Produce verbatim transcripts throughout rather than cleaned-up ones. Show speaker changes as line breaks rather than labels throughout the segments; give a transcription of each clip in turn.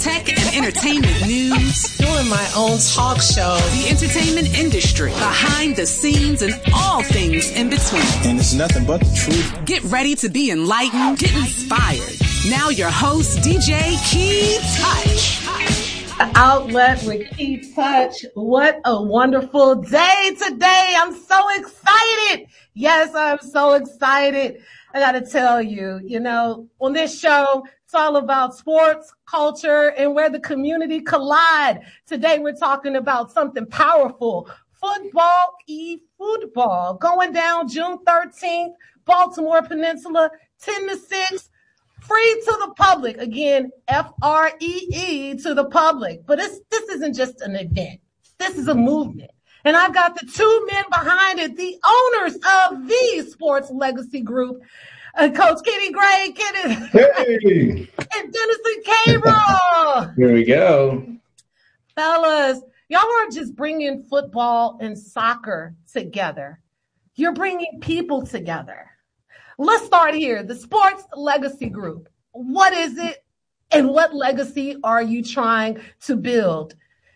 tech and entertainment news.
Doing my own talk show.
The entertainment industry, behind the scenes, and all things in between.
And it's nothing but the truth.
Get ready to be enlightened, get inspired. Now your host, D J Key Touch.
Outlet with Key Touch. What a wonderful day today. I'm so excited. Yes, I'm so excited. I got to tell you, you know, on this show, it's all about sports, culture, and where the community collide. Today, we're talking about something powerful. Football, e-football, going down June thirteenth, Baltimore Peninsula, ten to six. Free to the public. Again, F R E E to the public. But it's, this isn't just an event. This is a movement. And I've got the two men behind it, the owners of the Sports Legacy Group, uh, Coach Kenny Gray, Kenny,
hey.
and Dennison Cabrel.
Here we go.
Fellas, y'all aren't just bringing football and soccer together. You're bringing people together. Let's start here. The Sports Legacy Group. What is it, and what legacy are you trying to build?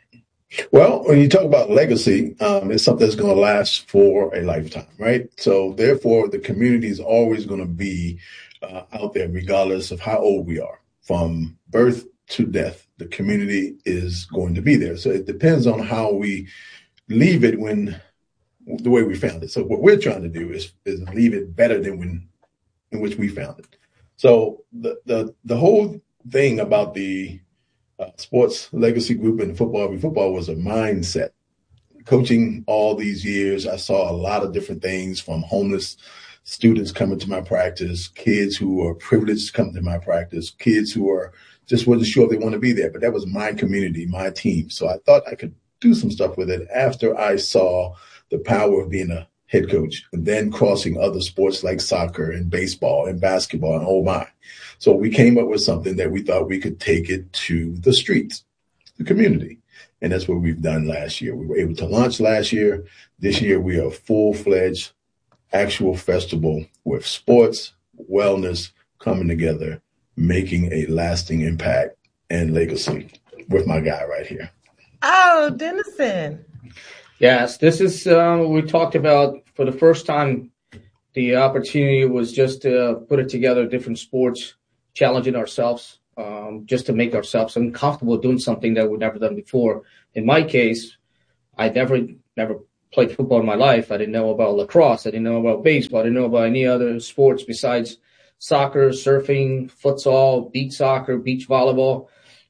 Well, when you talk about legacy, um, it's something that's going to last for a lifetime, right? So therefore, the community is always going to be uh, out there, regardless of how old we are. From birth to death, the community is going to be there. So it depends on how we leave it when the way we found it. So what we're trying to do is, is leave it better than when in which we found it. So the the the whole thing about the uh, Sports Legacy Group and football every football was a mindset. Coaching all these years, I saw a lot of different things, from homeless students coming to my practice, kids who are privileged coming to my practice, kids who are just wasn't sure if they want to be there. But that was my community, my team. So I thought I could do some stuff with it after I saw the power of being a head coach, and then crossing other sports like soccer and baseball and basketball and oh my. So we came up with something that we thought we could take it to the streets, the community. And that's what we've done last year. We were able to launch last year. This year we are a full-fledged actual festival with sports, wellness coming together, making a lasting impact and legacy with my guy right here.
Oh, Dennison.
Yes, this is uh, what we talked about for the first time. The opportunity was just to put it together, different sports, challenging ourselves, um, just to make ourselves uncomfortable doing something that we've never done before. In my case, I never never played football in my life. I didn't know about lacrosse. I didn't know about baseball. I didn't know about any other sports besides soccer, surfing, futsal, beach soccer, beach volleyball.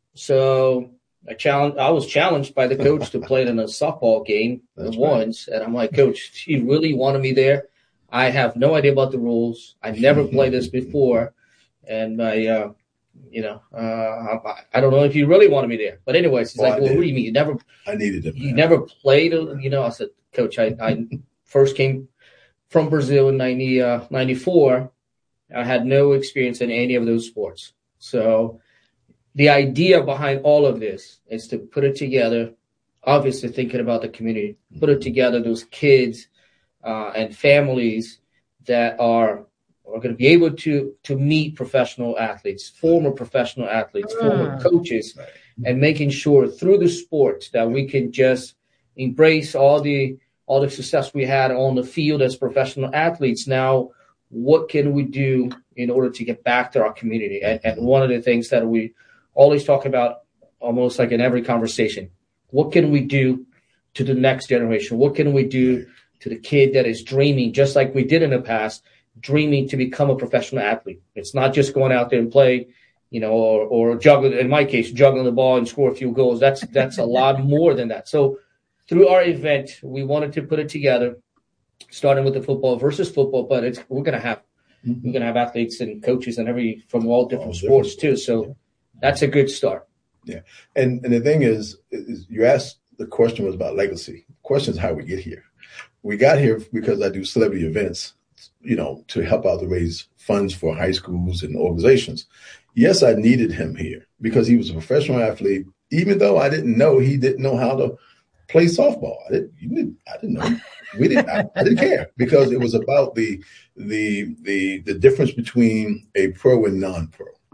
So I challenged, I was challenged by the coach to play in a softball game once. Right. And I'm like, Coach, he really wanted me there. I have no idea about the rules. I never played this before. And I, uh, you know, uh, I, I don't know if he really wanted me there. But anyways, he's well, like, well, what do you mean? You never,
I needed him.
You man. never played, you know, I said, Coach, I, I first came from Brazil in ninety, uh, ninety-four. I had no experience in any of those sports. So the idea behind all of this is to put it together, obviously thinking about the community, put it together, those kids uh, and families that are are going to be able to to meet professional athletes, former professional athletes, mm. former coaches, right. and making sure through the sport that we can just embrace all the all the success we had on the field as professional athletes. Now, what can we do in order to get back to our community? And, and one of the things that we always talk about, almost like in every conversation, what can we do to the next generation? What can we do to the kid that is dreaming, just like we did in the past, dreaming to become a professional athlete? It's not just going out there and play, you know, or, or juggle, in my case, juggling the ball and score a few goals. That's, that's a lot more than that. So through our event, we wanted to put it together, starting with the football versus football, but it's, we're going to have, mm-hmm. we're going to have athletes and coaches and every, from all different all sports different. too. So that's a good start.
Yeah. And and the thing is, is you asked, the question was about legacy. The question is how we get here. We got here because I do celebrity events, you know, to help out to raise funds for high schools and organizations. Yes, I needed him here because he was a professional athlete, even though I didn't know he didn't know how to play softball. I didn't, you didn't, I didn't know. We didn't, I, I didn't care because it was about the, the, the, the difference between a pro and non-pro.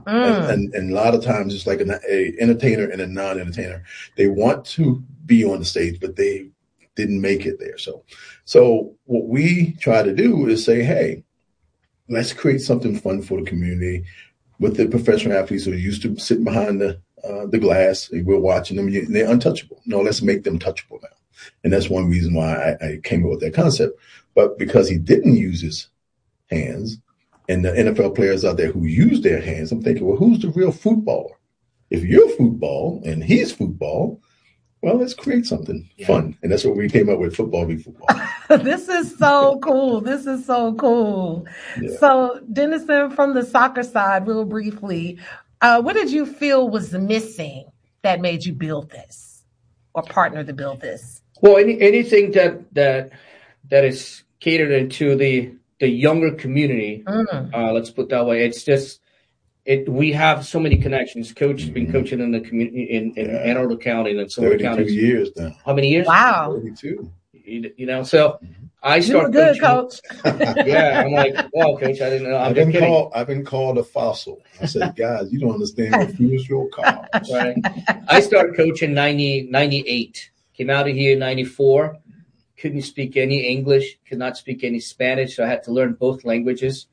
Mm.
And, and a lot of times it's like an a entertainer and a non-entertainer. They want to be on the stage, but they didn't make it there. So, so what we try to do is say, hey, let's create something fun for the community with the professional athletes who are used to sitting behind the uh, the glass. We're watching them. They're untouchable. No, let's make them touchable now. And that's one reason why I, I came up with that concept. But because he didn't use his hands, and the N F L players out there who use their hands, I'm thinking, well, who's the real footballer? If you're football and he's football, well, let's create something yeah. fun. And that's what we came up with, Football v. Football.
This is so cool. This is so cool. Yeah. So, Dennison, from the soccer side, real briefly, uh, what did you feel was missing that made you build this or partner to build this?
Well, any, anything that that that is catered into the the younger community, mm. uh, let's put it that way. It's just it. We have so many connections. Coach has been mm-hmm. coaching in the community in, in yeah. Anne Arundel County and some other counties.
years now.
How many years?
Wow,
thirty-two.
You, you know, so mm-hmm. I started
good,
coaching. Coach. Yeah, I'm like, well, Coach, I didn't know. I'm
I've been
kidding.
called. I've been called a fossil. I said, guys, you don't understand what fuels your car.
Right. I started coaching ninety, ninety-eight. Came out of here in ninety-four. Couldn't speak any English, could not speak any Spanish, so I had to learn both languages.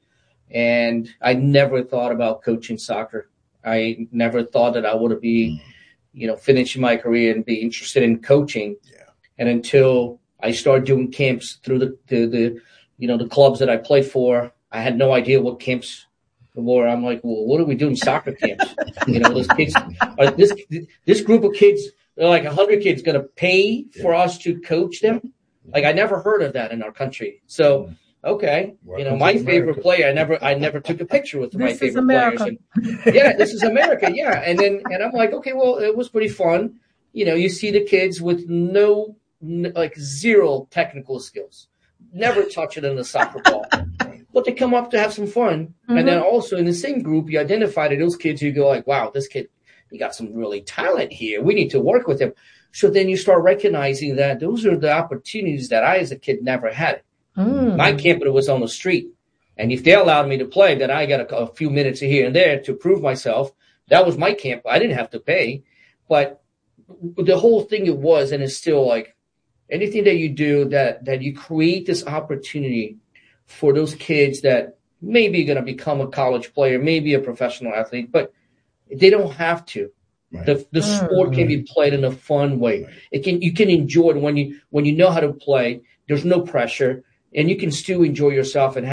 And I never thought about coaching soccer. I never thought that I would be, you know, finishing my career and be interested in coaching.
Yeah.
And until I started doing camps through the, the, the, you know, the clubs that I played for, I had no idea what camps were. I'm like, well, what are we doing soccer camps? You know, those kids, are this this group of kids, they're like one hundred kids going to pay for yeah. us to coach them? Like, I never heard of that in our country. So, okay,
Welcome
you know, my favorite player, I never, I never took a picture with
this
my favorite players. And, yeah, this is America. Yeah. And then, and I'm like, okay, well, it was pretty fun. You know, you see the kids with no, like zero technical skills, never touching in the soccer ball, but they come up to have some fun. Mm-hmm. And then also in the same group, you identify those kids who go like, wow, this kid, he got some really talent here. We need to work with him. So then you start recognizing that those are the opportunities that I, as a kid, never had. Mm. My camp was on the street. And if they allowed me to play, then I got a, a few minutes here and there to prove myself. That was my camp. I didn't have to pay. But the whole thing it was, and it's still like anything that you do, that, that you create this opportunity for those kids that maybe going to become a college player, maybe a professional athlete, but they don't have to. Right. The the sport can be played in a fun way. Right. It can you can enjoy it when you when you know how to play. There's no pressure, and you can still enjoy yourself and